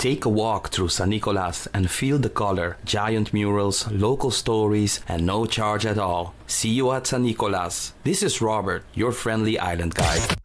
Take a walk through San Nicolas and feel the color, giant murals, local stories, and no charge at all. See you at San Nicolas. This is Robert, your friendly island guide.